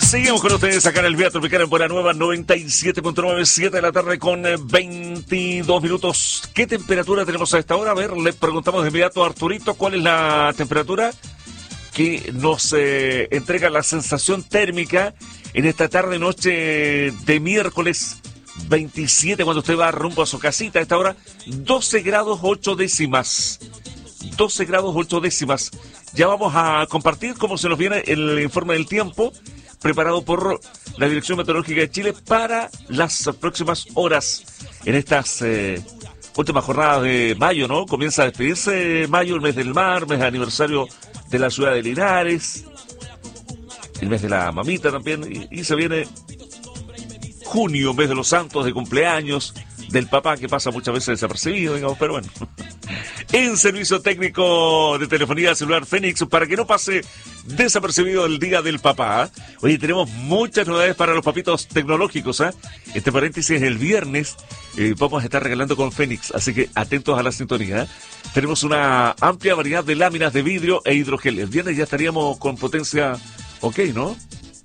Seguimos con ustedes acá en el Vía Tropical en Buena Nueva, 97.9, 7 de la tarde con 22 minutos. ¿Qué temperatura tenemos a esta hora? A ver, le preguntamos de inmediato a Arturito cuál es la temperatura que nos entrega la sensación térmica en esta tarde-noche de miércoles 27, cuando usted va rumbo a su casita. A esta hora, 12 grados 8 décimas. 12 grados 8 décimas. Ya vamos a compartir cómo se nos viene el informe del tiempo preparado por la Dirección Meteorológica de Chile para las próximas horas en estas últimas jornadas de mayo, ¿no? Comienza a despedirse mayo, el mes del mar, mes de aniversario de la ciudad de Linares, el mes de la mamita también, y se viene junio, mes de los santos, de cumpleaños, del papá, que pasa muchas veces desapercibido, digamos, pero bueno. En servicio técnico de telefonía celular Fénix, para que no pase desapercibido el día del papá. Oye, tenemos muchas novedades para los papitos tecnológicos, ¿eh? Este paréntesis, el viernes vamos a estar regalando con Fénix, así que atentos a la sintonía, ¿eh? Tenemos una amplia variedad de láminas de vidrio e hidrogel. El viernes ya estaríamos con potencia ok, ¿no?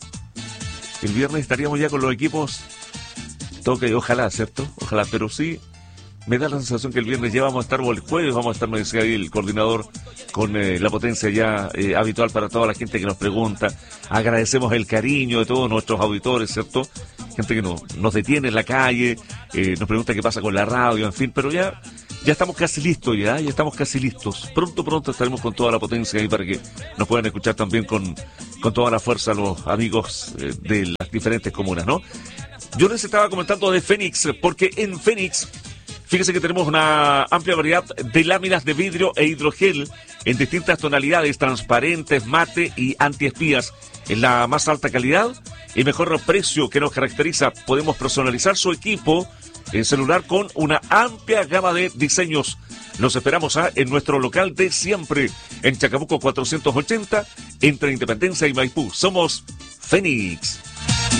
El viernes estaríamos ya con los equipos toque, ojalá, ¿cierto? Ojalá, pero sí, me da la sensación que el viernes ya vamos a estar, o el jueves vamos a estar, me decía ahí el coordinador, con la potencia ya habitual para toda la gente que nos pregunta. Agradecemos el cariño de todos nuestros auditores, ¿cierto? Gente que nos detiene en la calle, nos pregunta qué pasa con la radio, en fin, pero ya estamos casi listos, ya estamos casi listos. Pronto estaremos con toda la potencia ahí para que nos puedan escuchar también con toda la fuerza los amigos de las diferentes comunas, ¿no? Yo les estaba comentando de Fénix, porque en Fénix, fíjense que tenemos una amplia variedad de láminas de vidrio e hidrogel en distintas tonalidades, transparentes, mate y antiespías, en la más alta calidad y mejor precio que nos caracteriza. Podemos personalizar su equipo en celular con una amplia gama de diseños. Los esperamos en nuestro local de siempre, en Chacabuco 480, entre Independencia y Maipú. Somos Fénix.